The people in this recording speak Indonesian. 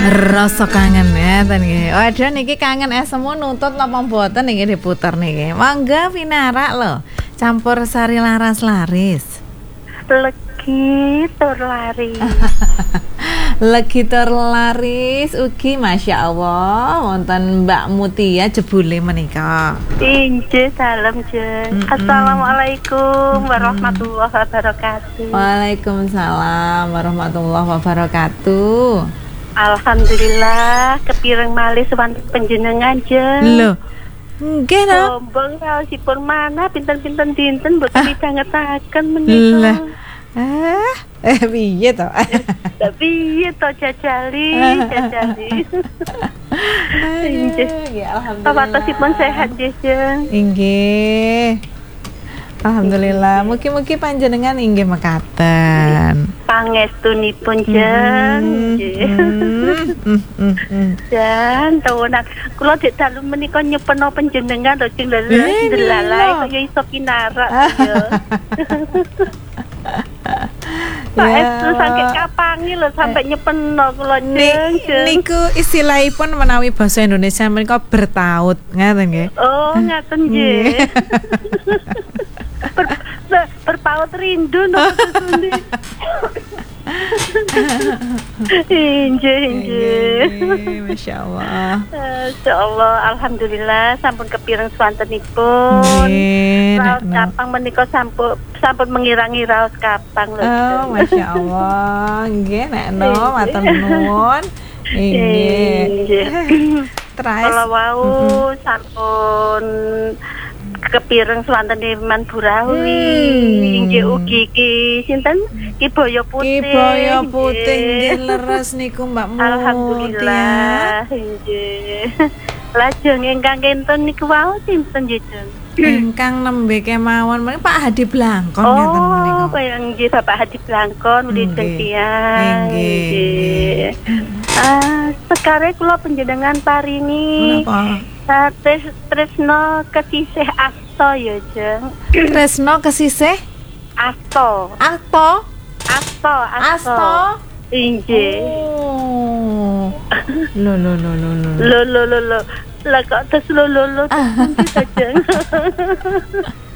Rasa kangen ya nggih. Waduh niki kangen esemu nuntut napa mboten niki diputer niki. Mangga Vinara lho. Campur sari laras-laris. Legi tur laris. Legi tur laris ugi Masya Allah wonten Mbak Mutia jebule menika. Inggih salam jeng. Assalamualaikum warahmatullahi wabarakatuh. Waalaikumsalam warahmatullahi wabarakatuh. Alhamdulillah kepireng malih sowan panjenengan jeng. Lho. Nggih to. Bombong raosipun mana pinten-pinten dinten mboten midhangetaken menika. Piye to? Piye to jajali. Inggih. Alhamdulillah. Pawatosipun sehat nggih jeng. Inggih. Alhamdulillah. Mugi-mugi panjenengan inggih mekaten. Pangestunipun jeng. Dan tahunan kula dek dalu menika nyepeno panjenengan lho jeng delalai kaya iso pinarak ya. Saestu saking kapangi lho sampai nyepeno kula jeng. Niku istilahipun menawi basa Indonesia menika bertaut, ngaten nggih. Oh, ngaten nggih. Berpaut rindu no Injih. Masya Allah. Masya Allah, alhamdulillah sampun kepireng swantenipun. Raos kapang menika sampun mengirangi raos kapang lho. Oh, Masya Allah. Nggih nek no matur nuwun. Inggih. Kalau wau sampun kepireng swantenipun Burawi. Inggih ugi ki sinten? Ki Boyo Putih. Ki Boyo Putih nggih leres niku Mbak Mutia. Alhamdulillah. Inggih. Lajeng ingkang kenten niku wau sinten nggih? Ingkang nembe kemawon menika Pak Hadi Blangkon ngeten menika. Oh, kaya nggih Bapak Hadi Blangkon ugi tiyang. Nggih. Sekarang kula panjenengan paringi Tresno kesisih asto ya jeng. Tresno kesisih asto. Inggih. Lo. Lah kok tes lo. Jeng.